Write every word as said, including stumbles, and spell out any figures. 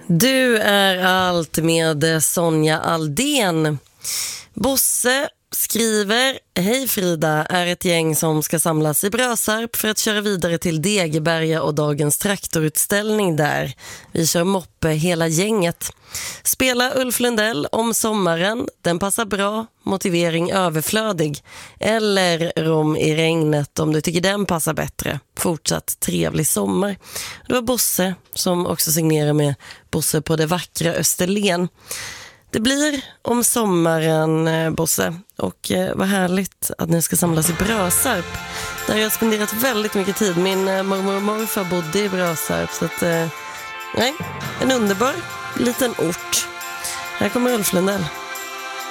Du är allt med Sonja Aldén. Bosse skriver: Hej Frida, är ett gäng som ska samlas i Brösarp för att köra vidare till Degeberga och dagens traktorutställning där. Vi kör moppe hela gänget. Spela Ulf Lundell om sommaren, den passar bra, motivering överflödig. Eller Rom i regnet om du tycker den passar bättre. Fortsatt trevlig sommar. Det var Bosse som också signerar med Bosse på det vackra Österlen. Det blir om sommaren, Bosse, och eh, vad härligt att ni ska samlas i Brösarp. Där har jag spenderat väldigt mycket tid. Min eh, mormor och morfar bodde i Brösarp, så att, eh, nej, en underbar liten ort. Här kommer Ulf Lundell.